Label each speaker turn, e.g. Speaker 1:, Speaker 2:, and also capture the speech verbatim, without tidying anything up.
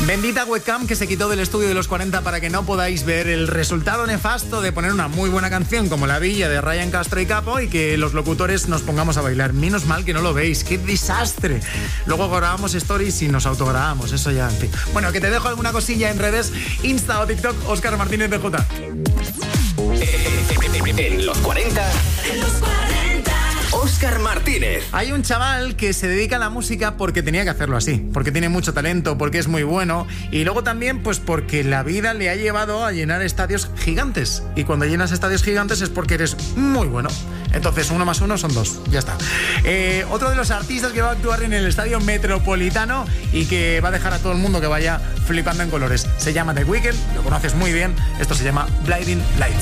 Speaker 1: Bendita webcam que se quitó del estudio de los cuarenta para que no podáis ver el resultado nefasto de poner una muy buena canción como La Villa de Ryan Castro y Capo y que los locutores nos pongamos a bailar. Menos mal que no lo veis, ¡qué desastre! Luego grabamos stories y nos autograbamos, eso ya, en fin. Bueno, que te dejo alguna cosilla en redes, Insta o TikTok, Óscar Martínez de J.
Speaker 2: En los cuarenta. En los cuarenta. Óscar Martínez.
Speaker 1: Hay un chaval que se dedica a la música porque tenía que hacerlo así, porque tiene mucho talento, porque es muy bueno y luego también pues porque la vida le ha llevado a llenar estadios gigantes y cuando llenas estadios gigantes es porque eres muy bueno. Entonces uno más uno son dos, ya está. Eh, otro de los artistas que va a actuar en el Estadio Metropolitano y que va a dejar a todo el mundo que vaya flipando en colores. Se llama The Weeknd, lo conoces muy bien, esto se llama Blinding Lights.